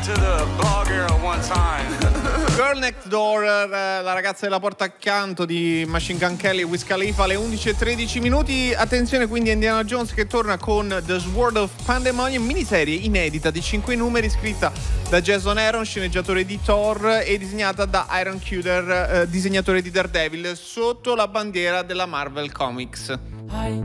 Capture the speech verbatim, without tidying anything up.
to the blog era one time. Girl Next Door, la ragazza della porta accanto di Machine Gun Kelly e Wiz Khalifa, alle undici e tredici minuti. Attenzione quindi a Indiana Jones che torna con The Sword of Pandemonium, miniserie inedita di cinque numeri scritta da Jason Aaron, sceneggiatore di Thor, e disegnata da Aaron Kuder, eh, disegnatore di Daredevil, sotto la bandiera della Marvel Comics. I